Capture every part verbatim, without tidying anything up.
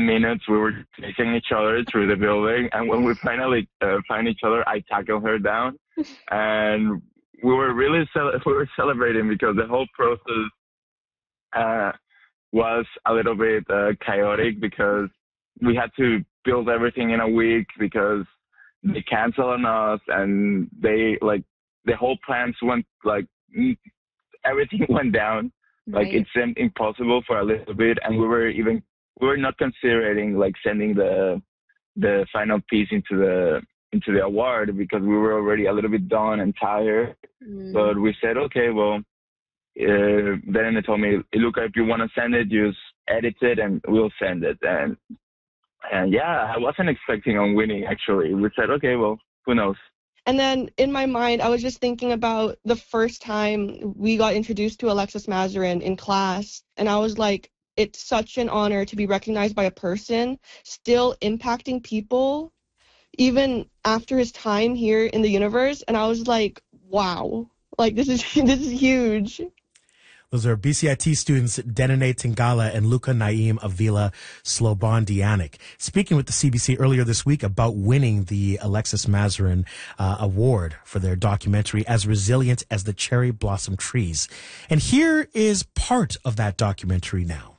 ten minutes, we were chasing each other through the building. And when we finally uh, find each other, I tackled her down. And we were really ce- we were celebrating because the whole process uh, was a little bit uh, chaotic because we had to build everything in a week because they canceled on us and they like the whole plans went like everything went down. Right. Like it seemed impossible for a little bit, and we were even we were not considering like sending the the final piece into the into the award because we were already a little bit done and tired. Mm. But we said, okay, well, uh, then they told me, Luca, if you want to send it, just edit it and we'll send it. And and yeah, I wasn't expecting on winning actually. We said, okay, well, who knows. And then in my mind, I was just thinking about the first time we got introduced to Alexis Mazarin in class. And I was like, it's such an honor to be recognized by a person still impacting people even after his time here in the universe. And I was like, wow, like this is this is huge. Those are B C I T students Denene Tingala and Luca Naim Avila Slobodan-Dianic speaking with the C B C earlier this week about winning the Alexis Mazarin uh, Award for their documentary As Resilient as the Cherry Blossom Trees. And here is part of that documentary now.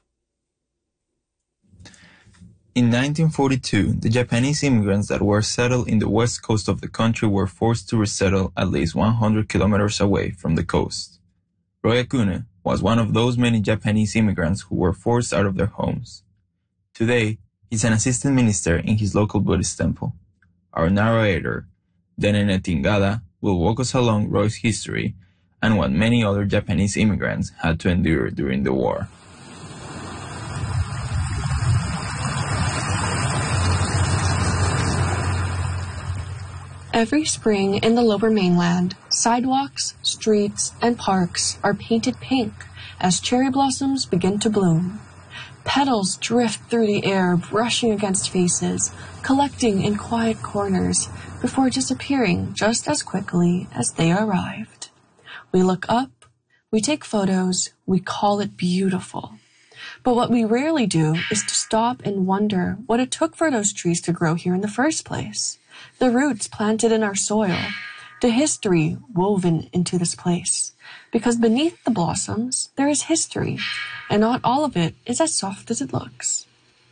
In nineteen forty-two, the Japanese immigrants that were settled in the west coast of the country were forced to resettle at least one hundred kilometers away from the coast. Roy Akune was one of those many Japanese immigrants who were forced out of their homes. Today, he's an assistant minister in his local Buddhist temple. Our narrator, Denene Tingala, will walk us along Roy's history and what many other Japanese immigrants had to endure during the war. Every spring in the Lower Mainland, sidewalks, streets, and parks are painted pink as cherry blossoms begin to bloom. Petals drift through the air, brushing against faces, collecting in quiet corners before disappearing just as quickly as they arrived. We look up, we take photos, we call it beautiful. But what we rarely do is to stop and wonder what it took for those trees to grow here in the first place. The roots planted in our soil, the history woven into this place. Because beneath the blossoms, there is history, and not all of it is as soft as it looks.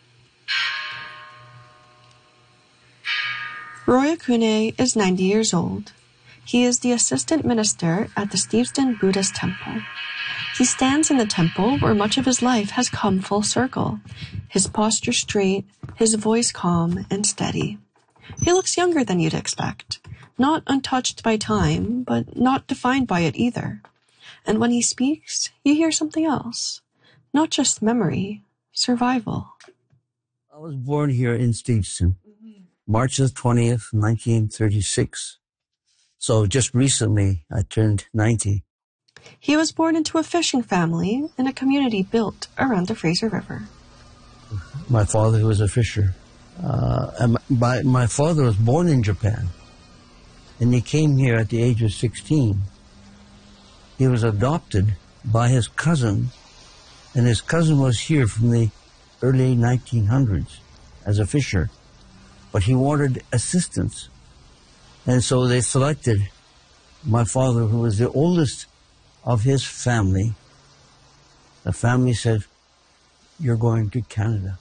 Roy Akune is ninety years old. He is the assistant minister at the Steveston Buddhist Temple. He stands in the temple where much of his life has come full circle, his posture straight, his voice calm and steady. He looks younger than you'd expect, not untouched by time, but not defined by it either. And when he speaks, you hear something else. Not just memory, survival. I was born here in Steveston, March the twentieth, nineteen thirty-six. So just recently, I turned ninety. He was born into a fishing family in a community built around the Fraser River. My father was a fisher. Uh, and my, my father was born in Japan, and he came here at the age of sixteen. He was adopted by his cousin, and his cousin was here from the early nineteen hundreds as a fisher, but he wanted assistance, and so they selected my father, who was the oldest of his family. The family said, "You're going to Canada."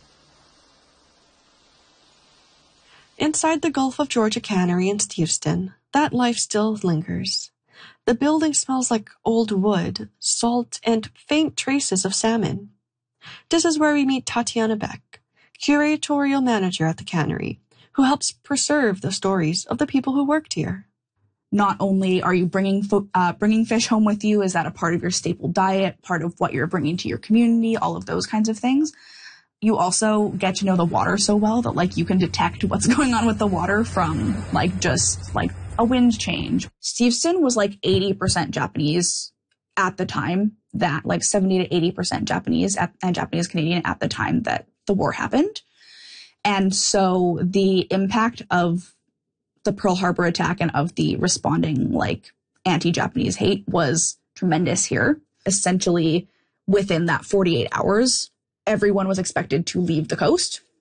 Inside the Gulf of Georgia Cannery in Steveston, that life still lingers. The building smells like old wood, salt, and faint traces of salmon. This is where we meet Tatiana Beck, curatorial manager at the cannery, who helps preserve the stories of the people who worked here. Not only are you bringing fo- uh, bringing fish home with you, is that a part of your staple diet, part of what you're bringing to your community, all of those kinds of things. You also get to know the water so well that, like, you can detect what's going on with the water from, like, just, like, a wind change. Steveston was, like, eighty percent Japanese at the time that, like, seventy to eighty percent Japanese at, and Japanese Canadian at the time that the war happened. And so the impact of the Pearl Harbor attack and of the responding, like, anti-Japanese hate was tremendous here. Essentially, within that forty-eight hours, everyone was expected to leave the coast